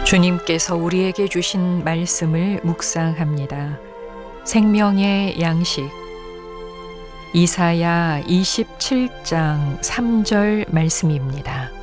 주님께서 우리에게 주신 말씀을 묵상합니다. 생명의 양식. 이사야 27장 3절 말씀입니다.